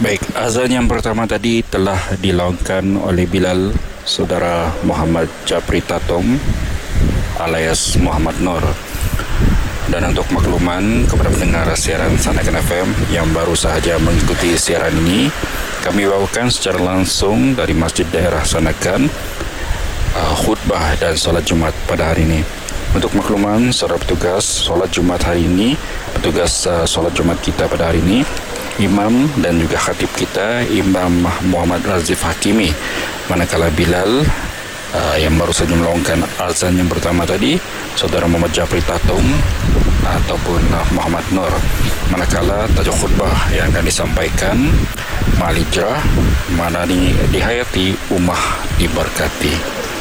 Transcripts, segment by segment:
Baik, azan yang pertama tadi telah dilakukan oleh Bilal saudara Muhammad Japri Tatom alias Muhammad Nur. Dan untuk makluman kepada pendengar siaran Sanakan FM yang baru sahaja mengikuti siaran ini, kami bawakan secara langsung dari Masjid Daerah Sanakan khutbah dan solat Jumat pada hari ini. Untuk makluman saudara petugas, solat Jumat hari ini, petugas solat Jumat kita pada hari ini, Imam dan juga khatib kita Imam Muhammad Razif Hakimi, manakala Bilal yang baru saja melakukan azan yang pertama tadi saudara Muhammad Japri Tatom ataupun Muhammad Nur. Manakala tajuk khutbah yang akan disampaikan Malijrah, mana dihayati ummah diberkati.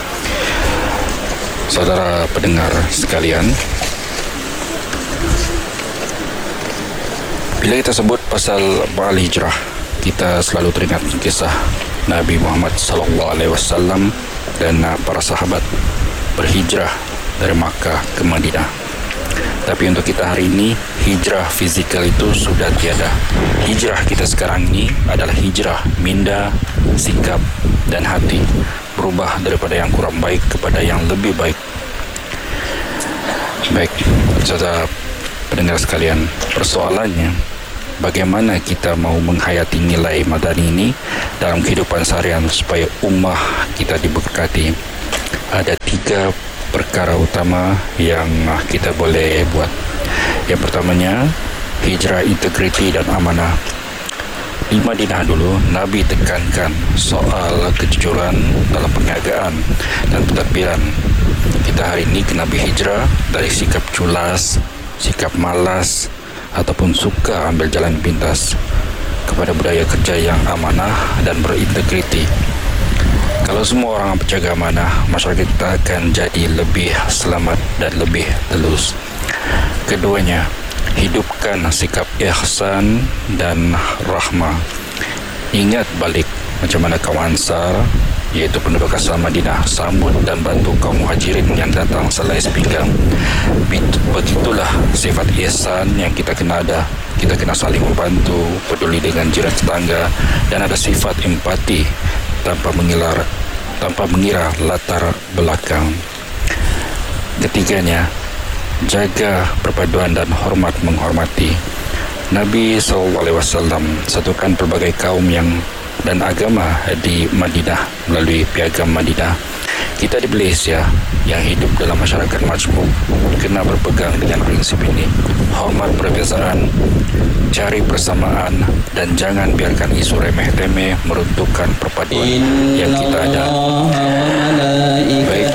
Saudara pendengar sekalian, bila kita sebut pasal Ba'al Hijrah, kita selalu teringat kisah Nabi Muhammad SAW dan para sahabat berhijrah dari Makkah ke Madinah. Tapi untuk kita hari ini, hijrah fizikal itu sudah tiada. Hijrah kita sekarang ini adalah hijrah minda, sikap dan hati. Berubah daripada yang kurang baik kepada yang lebih baik. Baik, saudara pendengar sekalian, persoalannya bagaimana kita mau menghayati nilai madani ini dalam kehidupan seharian supaya ummah kita diberkati. Ada 3 perkara utama yang kita boleh buat. Yang pertamanya, hijrah integriti dan amanah. Di Madinah dulu, Nabi tekankan soal kejujuran dalam perniagaan dan pentadbiran. Kita hari ini kena berhijrah dari sikap culas, sikap malas ataupun suka ambil jalan pintas kepada budaya kerja yang amanah dan berintegriti. Kalau semua orang berjaga amanah, masyarakat kita akan jadi lebih selamat dan lebih telus. Keduanya, hidupkan sikap ihsan dan rahmah. Ingat balik macam mana kaum Ansar, iaitu penduduk asal Madinah, sambut dan bantu kaum Muhajirin yang datang selai sepinggang. Begitulah sifat ihsan yang kita kena ada. Kita kena saling membantu, peduli dengan jiran tetangga, dan ada sifat empati tanpa mengira latar belakang. Ketiganya, jaga perpaduan dan hormat menghormati. Nabi SAW satukan pelbagai kaum dan agama di Madinah melalui piagam Madinah. Kita di Malaysia yang hidup dalam masyarakat majmuk kena berpegang dengan prinsip ini. Hormat perbezaan, cari persamaan, dan jangan biarkan isu remeh-temeh meruntuhkan perpaduan yang kita ada. Baik,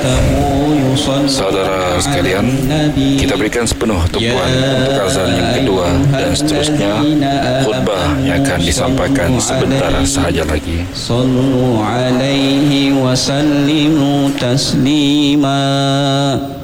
saudara sekalian, kita berikan sepenuh tumpuan untuk azan yang kedua dan seterusnya khutbah yang akan disampaikan sebentar sahaja lagi. Sallu alaihi wa sallimu taslima.